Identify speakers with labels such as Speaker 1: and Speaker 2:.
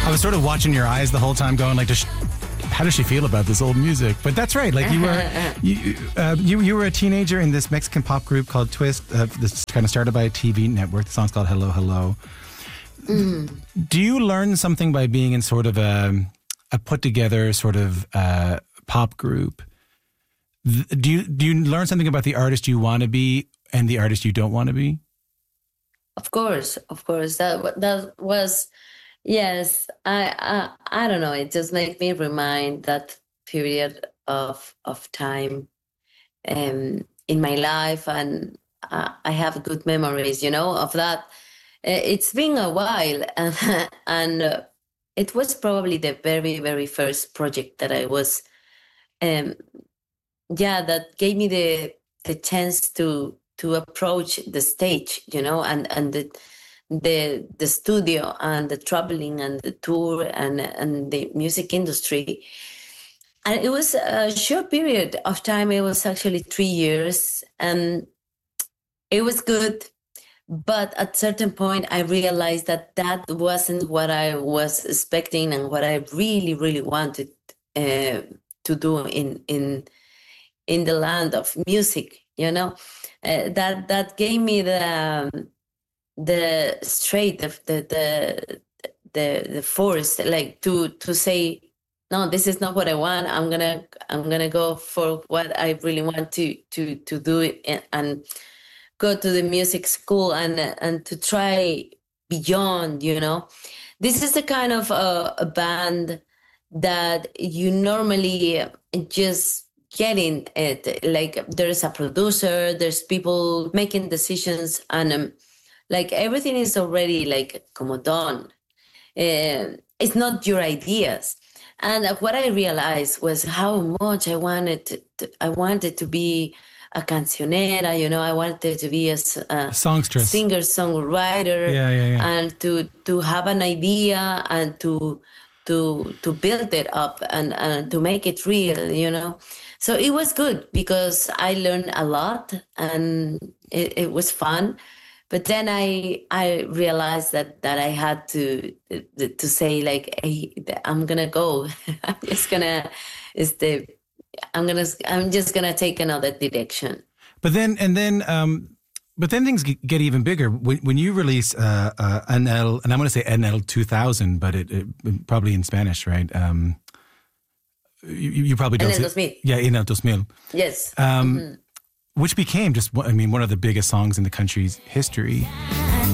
Speaker 1: I was sort of watching your eyes the whole time, going like, how does she feel about this old music? But that's right. Like you were a teenager in this Mexican pop group called Twist. This kind of started by a TV network. The song's called Hello, Hello. Do you learn something by being in sort of a put together sort of pop group? Do you learn something about the artist you want to be and the artist you don't want to be?
Speaker 2: Of course. That was, yes. I don't know. It just makes me remind that period of time in my life, and I have good memories, of that. It's been a while, and it was probably the very, very first project that I was, that gave me the chance to approach the stage, and the studio and the traveling and the tour and the music industry. And it was a short period of time. It was actually 3 years, and it was good. But at a certain point, I realized that wasn't what I was expecting and what I really, really wanted to do in the land of music. That gave me the straight of the force, like to say, no, this is not what I want. I'm gonna go for what I really want to do, and go to the music school and to try beyond. This is the kind of a band that you normally just get in it. Like there's a producer, there's people making decisions, and like everything is already like como done. It's not your ideas. And what I realized was how much I wanted to be a cancionera, I wanted to be a
Speaker 1: songstress,
Speaker 2: singer-songwriter, and to have an idea and to build it up and to make it real, So it was good because I learned a lot and it was fun. But then I realized that I had to say like, hey, I'm gonna go. I'm just gonna take another direction.
Speaker 1: But then things get even bigger when you release NL, and I'm going to say NL 2000, but it probably in Spanish, right? You probably don't.
Speaker 2: NL 2000.
Speaker 1: Yeah, NL 2000.
Speaker 2: Yes.
Speaker 1: Which became just, one of the biggest songs in the country's history.